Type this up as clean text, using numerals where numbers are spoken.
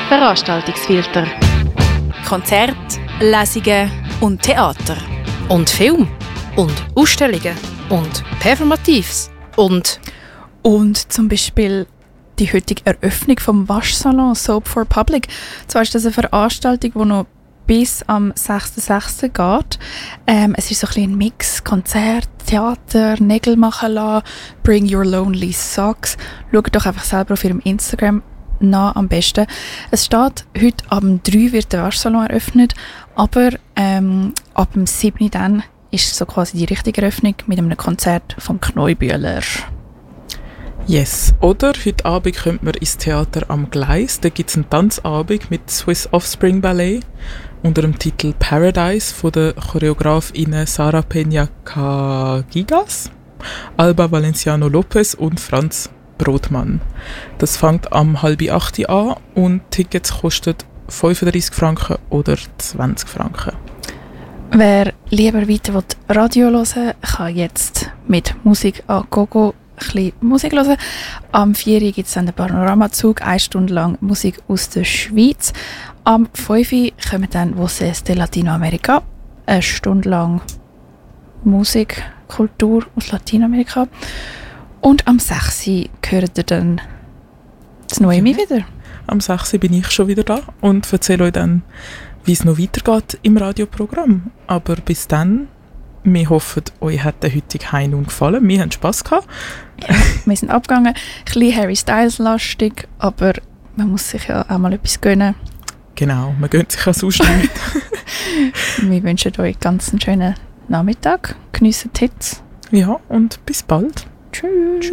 Veranstaltungsfilter. Konzerte, Lesungen und Theater. Und Film. Und Ausstellungen. Und Performatives. Und zum Beispiel die heutige Eröffnung vom Waschsalon Soap for Public. Zwar ist das eine Veranstaltung, die noch bis am 6.6. geht. Es ist so ein bisschen ein Mix, Konzert, Theater, Nägel machen lassen, Bring Your Lonely Socks. Schaut doch einfach selber auf ihrem Instagram nach am besten. Es steht, heute ab 3 wird der Waschsalon eröffnet, aber ab dem 7. dann ist so quasi die richtige Eröffnung mit einem Konzert vom Kneubühler. Yes. Oder heute Abend kommt man ins Theater am Gleis. Da gibt es einen Tanzabend mit Swiss Offspring Ballet unter dem Titel Paradise von den Choreografinnen Sara Peña Cagigas, Alba Valenciano Lopez und Franz Brodmann. Das fängt am 7:30 an und Tickets kosten 35 Franken oder 20 Franken. Wer lieber weiter Radio hören will, kann jetzt mit Musik an Gogo ein bisschen Musik hören. Am 4 Uhr gibt es dann den Panoramazug, 1 Stunde lang Musik aus der Schweiz. Am 5 Uhr kommen dann Voces de Latinoamerica, 1 Stunde lang Musik, Kultur aus Latinamerika. Und am 6 Uhr hört ihr dann das Noemi wieder. Am 6 Uhr bin ich schon wieder da und erzähle euch dann, wie es noch weitergeht im Radioprogramm. Aber bis dann, wir hoffen, euch hat der heutige High Noon gefallen. Wir haben Spass gehabt. Ja, wir sind abgegangen. Ein bisschen Harry Styles-lastig, aber man muss sich ja auch mal etwas gönnen. Genau, man gönnt sich auch sonst nicht. Wir wünschen euch ganz einen schönen Nachmittag. Geniessen die Hits. Ja, und bis bald. Tschüss.